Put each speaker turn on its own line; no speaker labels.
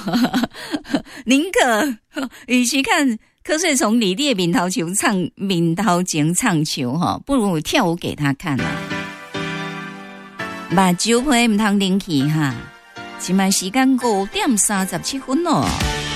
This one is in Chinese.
宁可与其看瞌睡虫李烈面头前唱球不如跳舞给他看啊。目睭皮唔通冷去哈，现在时间5:37咯。